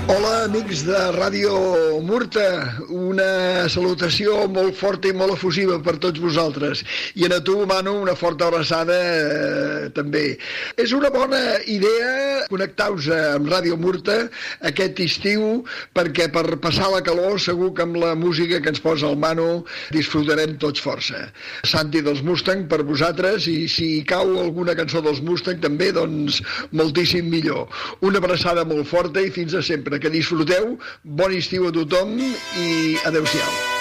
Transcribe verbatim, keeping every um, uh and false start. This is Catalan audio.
Hola, amics de Ràdio Murta, una salutació molt forta i molt efusiva per tots vosaltres. I a tu, Manu, una forta abraçada eh, també. És una bona idea connectar-vos amb Ràdio Murta aquest estiu, perquè per passar la calor segur que amb la música que ens posa el Manu disfrutarem tots força. Santi dels Mustang per vosaltres, i si cau alguna cançó dels Mustang també, doncs moltíssim millor. Una abraçada molt forta i fins a sempre. Que disfruteu, bon estiu a tothom i adeu-siau.